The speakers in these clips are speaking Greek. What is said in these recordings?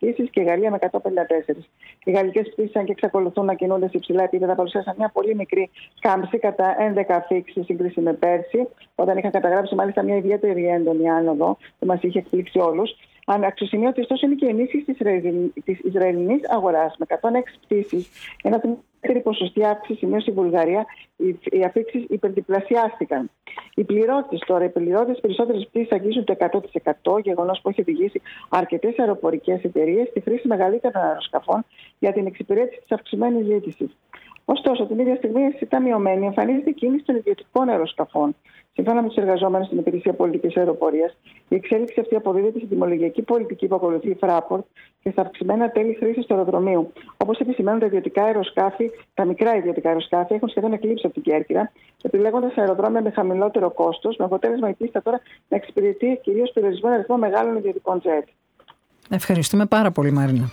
πτήσεις και η Γαλλία με 154. Οι γαλλικές πτήσεις, αν και εξακολουθούν να κινούνται σε υψηλά επίπεδα, παρουσίασαν μια πολύ μικρή κάμψη κατά 11 αφίξεις σε σύγκριση με πέρσι, όταν είχαν καταγράψει μάλιστα μια ιδιαίτερη έντονη άνοδο που μας είχε εκπλήξει όλους. Αξιοσημείωτη ωστόσο είναι και η ενίσχυση της Ισραηλινής αγοράς με 106 πτήσεις. Ένα δεύτερη ποσοστή αύξηση σημείωσε η Βουλγαρία, οι αφίξεις υπερδιπλασιάστηκαν. Οι πληρώτες περισσότερες πτήσεις αγγίζουν το 100%, γεγονός που έχει οδηγήσει αρκετές αεροπορικές εταιρείες στη χρήση μεγαλύτερων αεροσκαφών για την εξυπηρέτηση της αυξημένης ζήτησης. Ωστόσο, την ίδια στιγμή, αισθητά μειωμένη, εμφανίζεται η κίνηση των ιδιωτικών αεροσκαφών. Σύμφωνα με τους εργαζόμενους στην Υπηρεσία Πολιτικής Αεροπορίας, η εξέλιξη αυτή αποδίδεται στην τιμολογιακή πολιτική που ακολουθεί η Fraport και στα αυξημένα τέλη χρήσης του αεροδρομίου. Όπως επισημαίνουν τα ιδιωτικά αεροσκάφη, τα μικρά ιδιωτικά αεροσκάφη έχουν σχεδόν εκλείψει από την Κέρκυρα, επιλέγοντας αεροδρόμια με χαμηλότερο κόστος, με αποτέλεσμα η πίστα τώρα να εξυπηρετεί κυρίως περιορισμένο αριθμό μεγάλων ιδιωτικών τζετ. Ευχαριστούμε πάρα πολύ, Μαρίνα.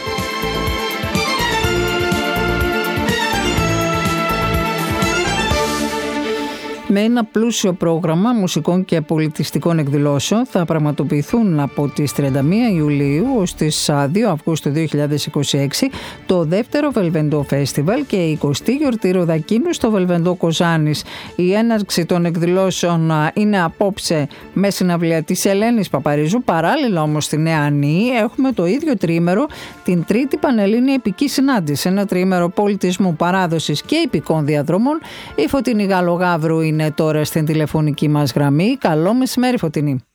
Με ένα πλούσιο πρόγραμμα μουσικών και πολιτιστικών εκδηλώσεων θα πραγματοποιηθούν από τις 31 Ιουλίου ως τις 2 Αυγούστου 2026 το δεύτερο Βελβεντό Φέστιβαλ και η 20η γιορτή Ροδακίνου στο Βελβεντό Κοζάνης. Η έναρξη των εκδηλώσεων είναι απόψε με συναυλία της Ελένης Παπαρίζου. Παράλληλα όμως στη Νέα Ανή έχουμε το ίδιο τρίμερο την τρίτη Πανελλήνια Επική Συνάντηση. Ένα τρίμερο πολιτισμού, παράδοσης και επικών διαδρομών. Η Φωτεινή Γαλογαύρου είναι τώρα στην τηλεφωνική μας γραμμή. Καλό μεσημέρι, Φωτεινή.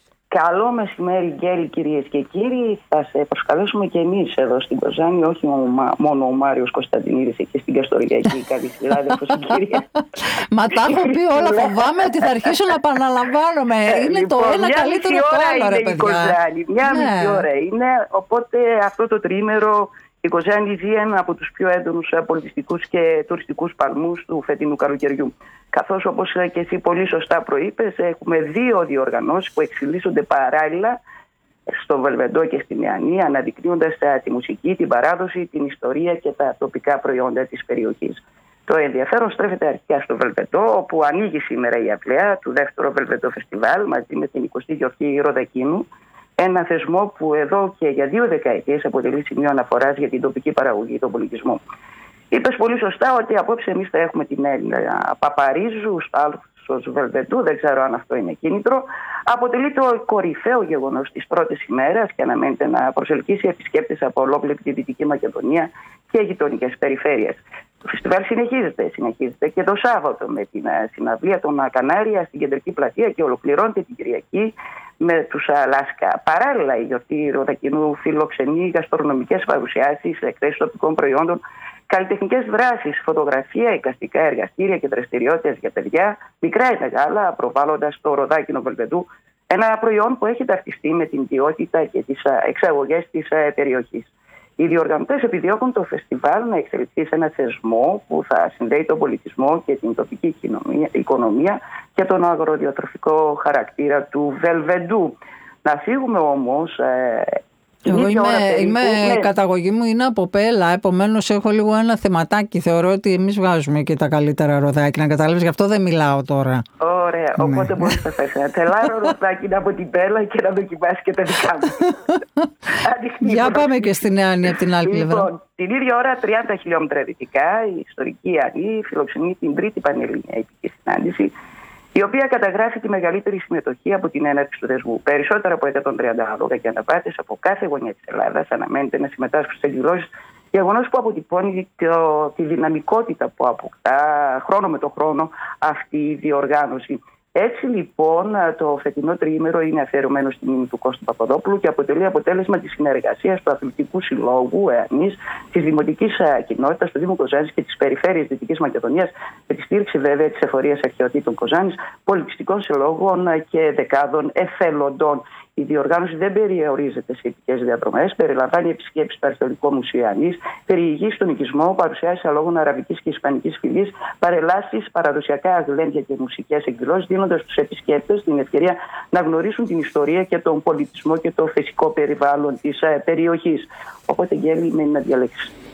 Καλό μεσημέρι, Γκέλη, κυρίες και κύριοι. Θα σε προσκαλέσουμε και εμείς εδώ στην Κοζάνη, όχι μόνο ο Μάριος Κωνσταντινίδης εκεί στην Καστοριακή, κάτι συνάδελφος η κυρία. Μα τα έχω πει όλα, φοβάμαι ότι θα αρχίσω να επαναλαμβάνομαι. Είναι λοιπόν, το ένα καλύτερο από το άλλο, ρε παιδιά. Μια μισή ώρα είναι, οπότε αυτό το τρίμερο η Κοζάνη ζει ένα από τους πιο έντονους πολιτιστικούς και τουριστικούς παλμούς του φετινού καλοκαιριού. Καθώς, όπως και εσύ πολύ σωστά προείπες, έχουμε δύο διοργανώσεις που εξελίσσονται παράλληλα στο Βελβεντό και στη Νέα Ανή, αναδεικνύοντας τη μουσική, την παράδοση, την ιστορία και τα τοπικά προϊόντα της περιοχής. Το ενδιαφέρον στρέφεται αρχικά στο Βελβεντό, όπου ανοίγει σήμερα η αυλαία του δεύτερου Βελβεντό Φεστιβάλ μαζί με την 20η γιορτή Ροδακίνου. Ένα θεσμό που εδώ και για 2 δεκαετίες αποτελεί σημείο αναφοράς για την τοπική παραγωγή, τον πολιτισμό. Είπες πολύ σωστά ότι απόψε εμείς θα έχουμε την Έλληνα Παπαρίζου στο Βελβεντού, δεν ξέρω αν αυτό είναι κίνητρο. Αποτελεί το κορυφαίο γεγονός της πρώτης ημέρας και αναμένεται να προσελκύσει επισκέπτες από ολόκληρη τη Δυτική Μακεδονία και γειτονικές περιφέρειες. Το φεστιβάλ συνεχίζεται και το Σάββατο με την συναυλία των Κανάρια στην Κεντρική Πλατεία και ολοκληρώνεται την Κυριακή με τους Λάσκα. Παράλληλα, η γιορτή Ροδακίνου φιλοξενεί γαστρονομικές παρουσιάσεις, εκθέσεις τοπικών προϊόντων, καλλιτεχνικές δράσεις, φωτογραφία, εικαστικά εργαστήρια και δραστηριότητες για παιδιά, μικρά ή μεγάλα, προβάλλοντας το Ροδάκινο Βελβεντού, ένα προϊόν που έχει ταυτιστεί με την ποιότητα και τις εξαγωγές της περιοχής. Οι διοργανωτές επιδιώκουν το φεστιβάλ να εξελιχθεί σε ένα θεσμό που θα συνδέει τον πολιτισμό και την τοπική οικονομία και τον αγροδιατροφικό χαρακτήρα του Βελβεντού. Να φύγουμε όμως. Εγώ καταγωγή μου είναι από Πέλα, επομένως έχω λίγο ένα θεματάκι. Θεωρώ ότι εμείς βγάζουμε και τα καλύτερα ροδάκια, να καταλάβεις, γι' αυτό δεν μιλάω τώρα. Ωραία, οπότε μπορείς να φέρεις ένα τελάρο ροδάκι από την Πέλα και να δοκιμάσεις και τα δικά μου. Για πάμε και στη Νέα Ανή από την άλλη πλευρά. Λοιπόν, την ίδια ώρα, 30 χιλιόμετρα δυτικά, η ιστορική Ανή φιλοξενεί την τρίτη Πανελλήνια Επική Συνάντηση, η οποία καταγράφει τη μεγαλύτερη συμμετοχή από την έναρξη του θεσμού. Περισσότερα από 130 άλογα και αναπάτες από κάθε γωνιά της Ελλάδας αναμένεται να συμμετάσχουν στις εκδηλώσεις, γεγονός που αποτυπώνει τη δυναμικότητα που αποκτά χρόνο με το χρόνο αυτή η διοργάνωση. Έτσι λοιπόν το φετινό τριήμερο είναι αφιερωμένο στη μνήμη του Κώστη Παπαδόπουλου και αποτελεί αποτέλεσμα της συνεργασίας του Αθλητικού Συλλόγου ΕΑΝΗΣ, της Δημοτικής Κοινότητας, του Δήμου Κοζάνης και της Περιφέρειας Δυτικής Μακεδονίας, με τη στήριξη βέβαια της Εφορίας Αρχαιοτήτων Κοζάνης, πολιτιστικών συλλόγων και δεκάδων εθελοντών. Η διοργάνωση δεν περιορίζεται σε ειδικές διαδρομές, περιλαμβάνει επισκέψεις στο Αρχαιολογικό Μουσείο Ανής, περιηγεί στον οικισμό, παρουσιάσεις αλόγων αραβικής και ισπανικής φυλής, παρελάσεις, παραδοσιακά αγλέντια και μουσικές εκδηλώσεις, δίνοντας στους επισκέπτες την ευκαιρία να γνωρίσουν την ιστορία και τον πολιτισμό και το φυσικό περιβάλλον της περιοχής. Οπότε, Γκέλη, μένει να διαλέξεις.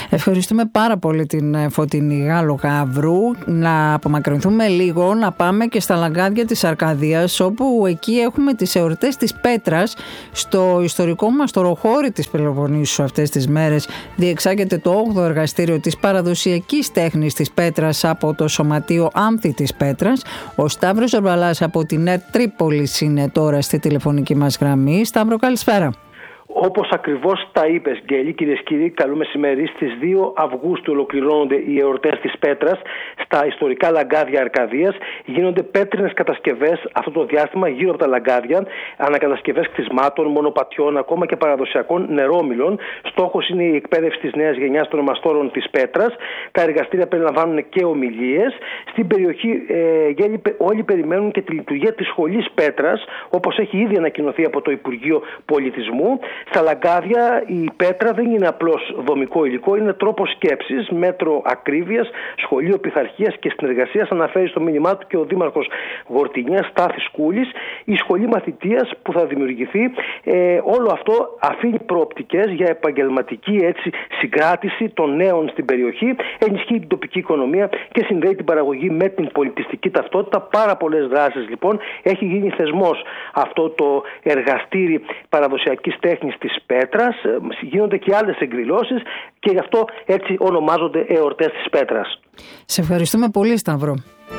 Ευχαριστούμε πάρα πολύ την Φωτεινή Γάλλο-Γαύρου. Να απομακρυνθούμε λίγο, να πάμε και στα λαγκάδια της Αρκαδίας, όπου εκεί έχουμε τις εορτές της Πέτρας. Στο ιστορικό μας τοροχώρι της Πελοποννήσου αυτές τις μέρες διεξάγεται το 8ο εργαστήριο της παραδοσιακής τέχνης της Πέτρας από το Σωματείο Άμφη της Πέτρας. Ο Σταύρος Ζορβαλάς από την ΕΡΤ Τρίπολης είναι τώρα στη τηλεφωνική μας γραμμή. Σταύρο, καλησπέρα. Όπως ακριβώς τα είπες, Γκέλη, κυρίες και κύριοι, καλό μεσημέρι. Στις 2 Αυγούστου ολοκληρώνονται οι εορτές της Πέτρας στα ιστορικά λαγκάδια Αρκαδίας. Γίνονται πέτρινες κατασκευές αυτό το διάστημα γύρω από τα λαγκάδια, ανακατασκευές κτισμάτων, μονοπατιών, ακόμα και παραδοσιακών νερόμυλων. Στόχος είναι η εκπαίδευση της νέας γενιάς των μαστόρων της Πέτρας. Τα εργαστήρια περιλαμβάνουν και ομιλίες. Στην περιοχή, Γκέλη, όλοι περιμένουν και τη λειτουργία της σχολής Πέτρας, όπως έχει ήδη ανακοινωθεί από το Υπουργείο Πολιτισμού. Στα λαγκάδια η Πέτρα δεν είναι απλώς δομικό υλικό, είναι τρόπος σκέψης, μέτρο ακρίβειας, σχολείο πειθαρχίας και συνεργασίας, αναφέρει στο μήνυμά του και ο Δήμαρχος Γορτινιάς Στάθης Κούλης. Η σχολή μαθητείας που θα δημιουργηθεί, όλο αυτό αφήνει προοπτικές για επαγγελματική συγκράτηση των νέων στην περιοχή, ενισχύει την τοπική οικονομία και συνδέει την παραγωγή με την πολιτιστική ταυτότητα. Πάρα πολλές δράσεις λοιπόν. Έχει γίνει θεσμός αυτό το εργαστήρι παραδοσιακής τέχνης της Πέτρας, γίνονται και άλλες εκδηλώσεις και γι' αυτό έτσι ονομάζονται εορτές της Πέτρας. Σε ευχαριστούμε πολύ, Σταύρο.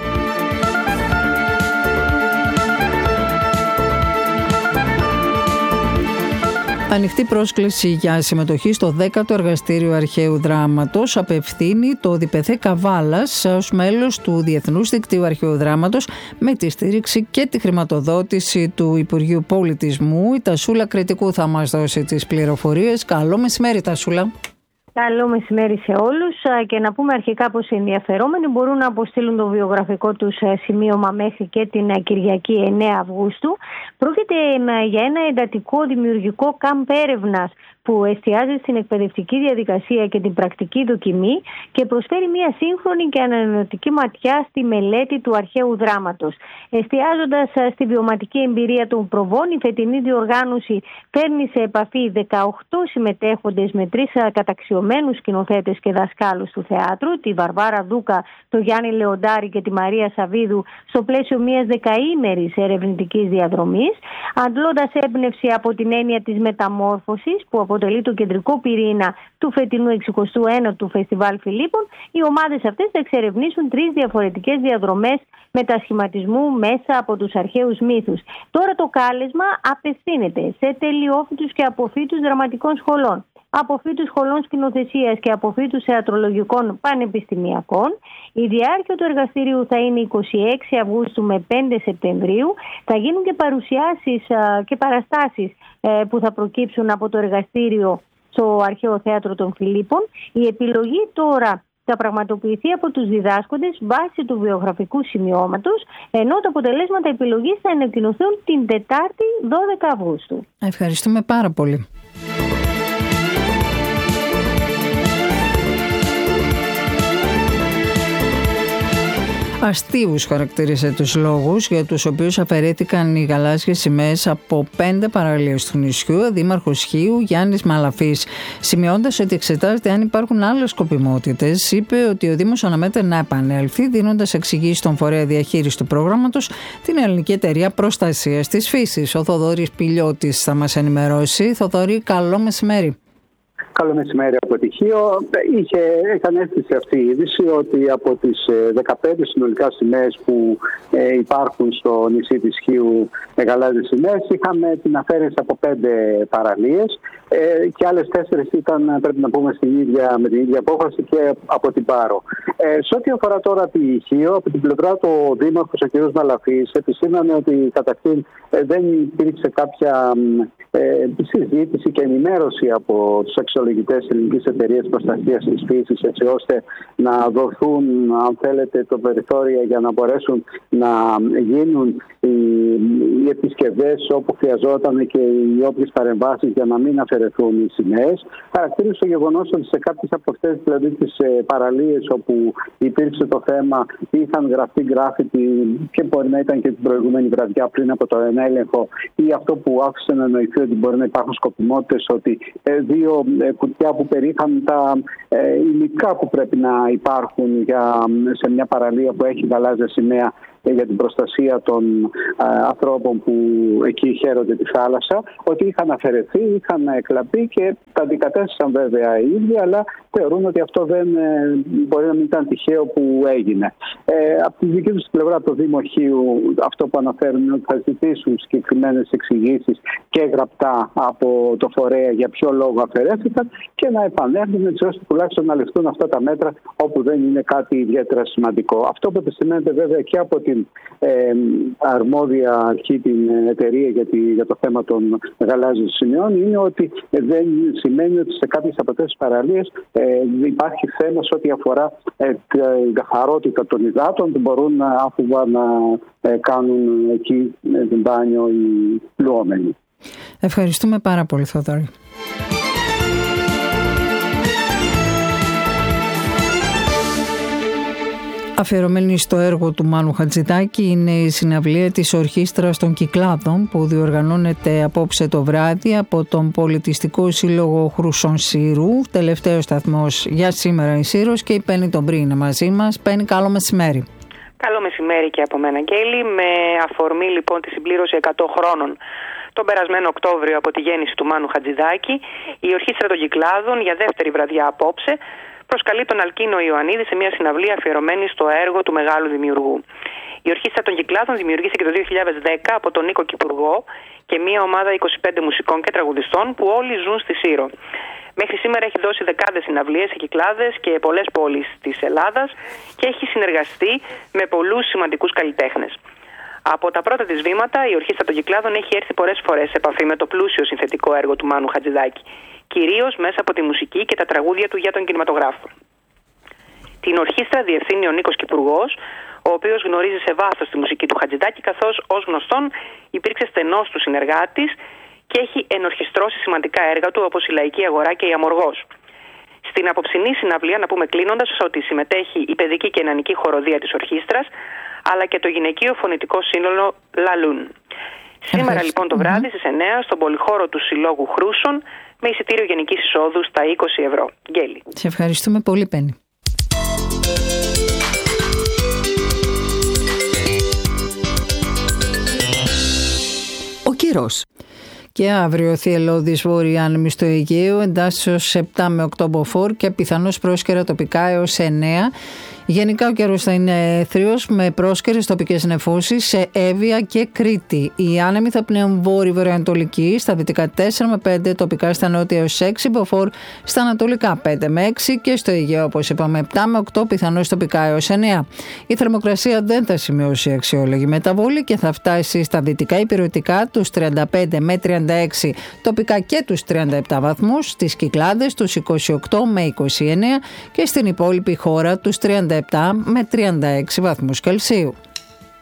Ανοιχτή πρόσκληση για συμμετοχή στο 10ο Εργαστήριο Αρχαίου Δράματος απευθύνει το ΔΠΘ Καβάλας ως μέλος του Διεθνούς Δικτύου Αρχαίου Δράματος με τη στήριξη και τη χρηματοδότηση του Υπουργείου Πολιτισμού. Η Τασούλα Κρητικού θα μας δώσει τις πληροφορίες. Καλό μεσημέρι, Τασούλα. Καλό μεσημέρι σε όλους και να πούμε αρχικά πως οι ενδιαφερόμενοι μπορούν να αποστείλουν το βιογραφικό τους σημείωμα μέχρι και την Κυριακή 9 Αυγούστου. Πρόκειται για ένα εντατικό δημιουργικό κάμπ έρευνας που εστιάζει στην εκπαιδευτική διαδικασία και την πρακτική δοκιμή και προσφέρει μια σύγχρονη και ανανεωτική ματιά στη μελέτη του αρχαίου δράματος. Εστιάζοντας στη βιωματική εμπειρία των προβών, η φετινή διοργάνωση φέρνει σε επαφή 18 συμμετέχοντες με 3 καταξιωμένους σκηνοθέτες και δασκάλους του θεάτρου, τη Βαρβάρα Δούκα, τον Γιάννη Λεοντάρη και τη Μαρία Σαβίδου, στο πλαίσιο μιας 10ημερης ερευνητικής διαδρομής, αντλώντας έμπνευση από την έννοια της μεταμόρφωσης που αποτελεί το κεντρικό πυρήνα του φετινού 69ου Φεστιβάλ Φιλίππων. Οι ομάδες αυτές θα εξερευνήσουν 3 διαφορετικές διαδρομές μετασχηματισμού μέσα από τους αρχαίους μύθους. Τώρα το κάλεσμα απευθύνεται σε τελειόφοιτους και αποφοίτους δραματικών σχολών, αποφοίτους σχολών σκηνοθεσίας και αποφοίτους θεατρολογικών πανεπιστημιακών. Η διάρκεια του εργαστηρίου θα είναι 26 Αυγούστου με 5 Σεπτεμβρίου. Θα γίνουν και παρουσιάσεις και παραστάσεις που θα προκύψουν από το εργαστήριο στο Αρχαίο Θέατρο των Φιλίππων. Η επιλογή τώρα θα πραγματοποιηθεί από τους διδάσκοντες βάσει του βιογραφικού σημειώματος, ενώ τα αποτελέσματα επιλογής θα ανακοινωθούν την Τετάρτη 12 Αυγούστου. Ευχαριστούμε πάρα πολύ. Αστείους χαρακτήρισε τους λόγους για τους οποίους αφαιρέθηκαν οι γαλάζιες σημαίες από 5 παραλίες του νησιού, ο Δήμαρχος Χίου Γιάννης Μαλαφής. Σημειώντας ότι εξετάζεται αν υπάρχουν άλλες σκοπιμότητες, είπε ότι ο Δήμος αναμένεται να επανέλθει, δίνοντας εξηγήσεις στον φορέα διαχείριση του πρόγραμματος, την Ελληνική Εταιρεία Προστασίας της Φύσης. Ο Θοδωρής Πηλιώτης θα μας ενημερώσει. Θοδωρή, καλό μεσημέρι. Καλό μεσημέρι από Τυχείο. Έκανε αίσθηση αυτή η είδηση ότι από τις 15 συνολικά σημαίες που υπάρχουν στο νησί της Χίου με γαλάζιες σημαίες, είχαμε την αφαίρεση από 5 παραλίες και άλλες 4 ήταν, πρέπει να πούμε, με την ίδια απόφαση και από την Πάρο. Σε ό,τι αφορά τώρα τη Χίο, από την πλευρά του ο Δήμαρχος, ο κ. Μαλαφής, επισήμανε ότι καταρχήν δεν υπήρξε κάποια συζήτηση και ενημέρωση από τους αξιολογητές της Ελληνικής Εταιρείας Προστασίας της Φύσης, έτσι ώστε να δοθούν, αν θέλετε, το περιθώριο για να μπορέσουν να γίνουν οι επισκευές όπου χρειαζόταν και οι όποιες παρεμβάσεις για να μην αφαιρεθούν οι σημαίες. Χαρακτήρισε το γεγονός ότι σε κάποιες από αυτές, δηλαδή τις παραλίες όπου που υπήρξε το θέμα, είχαν γραφτεί γκράφιτι και μπορεί να ήταν και την προηγούμενη βραδιά πριν από τον έλεγχο, ή αυτό που άφησε να εννοηθεί ότι μπορεί να υπάρχουν σκοπιμότητες, ότι 2 κουτιά που περίχαν τα υλικά που πρέπει να υπάρχουν σε μια παραλία που έχει γαλάζια σημαία για την προστασία των ανθρώπων που εκεί χαίρονται τη θάλασσα, ότι είχαν αφαιρεθεί, είχαν εκλαπεί και τα αντικατέστησαν βέβαια οι ίδιοι, αλλά θεωρούν ότι αυτό δεν μπορεί να μην ήταν τυχαίο που έγινε. Από τη δική τους πλευρά, από το Δήμο Χίου, αυτό που αναφέρουν είναι ότι θα ζητήσουν συγκεκριμένες εξηγήσεις και γραπτά από το φορέα για ποιο λόγο αφαιρέθηκαν και να επανέλθουν έτσι ώστε τουλάχιστον να ληφθούν αυτά τα μέτρα όπου δεν είναι κάτι ιδιαίτερα σημαντικό. Αυτό που επισημαίνεται βέβαια και από την αρμόδια αρχή, την εταιρεία για το θέμα των γαλάζιων σημείων, είναι ότι δεν σημαίνει ότι σε κάποιες από αυτές τις παραλίες υπάρχει θέμα σε ό,τι αφορά την καθαρότητα των υδάτων που μπορούν άφοβα να κάνουν εκεί μπάνιο οι πλουόμενοι. Ευχαριστούμε πάρα πολύ, Θοδωρή. Αφιερωμένη στο έργο του Μάνου Χατζηδάκη είναι η συναυλία της Ορχήστρας των Κυκλάδων που διοργανώνεται απόψε το βράδυ από τον Πολιτιστικό Σύλλογο Χρυσών Σύρου. Τελευταίος σταθμός για σήμερα η Σύρος και η Πέννη Τομπρή είναι μαζί μας. Πέννη, καλό μεσημέρι. Καλό μεσημέρι και από μένα, Γκέλη. Με αφορμή λοιπόν τη συμπλήρωση 100 χρόνων τον περασμένο Οκτώβριο από τη γέννηση του Μάνου Χατζηδάκη, η Ορχήστρα των Κυκλάδων για δεύτερη βραδιά απόψε προσκαλεί τον Αλκίνο Ιωαννίδη σε μια συναυλία αφιερωμένη στο έργο του μεγάλου δημιουργού. Η Ορχήστρα των Κυκλάδων δημιουργήθηκε το 2010 από τον Νίκο Κυπουργό και μια ομάδα 25 μουσικών και τραγουδιστών που όλοι ζουν στη Σύρο. Μέχρι σήμερα έχει δώσει δεκάδες συναυλίες σε Κυκλάδες και πολλές πόλεις της Ελλάδας και έχει συνεργαστεί με πολλούς σημαντικούς καλλιτέχνες. Από τα πρώτα της βήματα, η Ορχήστρα των Κυκλάδων έχει έρθει πολλές φορές σε επαφή με το πλούσιο συνθετικό έργο του Μάνου Χατζηδάκη, κυρίως μέσα από τη μουσική και τα τραγούδια του για τον κινηματογράφο. Την ορχήστρα διευθύνει ο Νίκος Κυπουργός, ο οποίος γνωρίζει σε βάθος τη μουσική του Χατζηδάκη, καθώς ως γνωστόν υπήρξε στενός του συνεργάτης και έχει ενορχιστρώσει σημαντικά έργα του όπως η Λαϊκή Αγορά και η Αμοργός. Στην απόψινή συναυλία, να πούμε κλείνοντας, ότι συμμετέχει η παιδική και ενανική χοροδία της ορχήστρας, αλλά και το γυναικείο φωνητικό σύνολο Λαλούν. Σήμερα λοιπόν το βράδυ στις 9 στον πολυχώρο του Συλλόγου Χρούσων με εισιτήριο γενικής εισόδου στα 20 ευρώ. Γκέλη. Σε ευχαριστούμε πολύ, Πέννη. Ο καιρός. Και αύριο θυελλώδης βόρειοι άνεμοι στο Αιγαίο, εντάσσεως 7 με 8 μποφόρ και πιθανώς πρόσκαιρα τοπικά έως 9. Γενικά ο καιρός θα είναι έθριος με πρόσκαιρες τοπικές νεφώσεις σε Εύβοια και Κρήτη. Οι άνεμοι θα πνέουν βόρειο-βορειοανατολική, στα δυτικά 4 με 5, τοπικά στα νότια έως 6 μποφόρ, στα ανατολικά 5 με 6 και στο Αιγαίο, όπως είπαμε, 7 με 8, πιθανώς τοπικά έως 9. Η θερμοκρασία δεν θα σημειώσει αξιόλογη μεταβολή και θα φτάσει στα δυτικά υπηρετικά τους 35 με 36, τοπικά και τους 37 βαθμούς, στις Κυκλάδες τους 28 με 29 και στην υπόλοιπη χώρα τους 37 με 36 βαθμούς Κελσίου.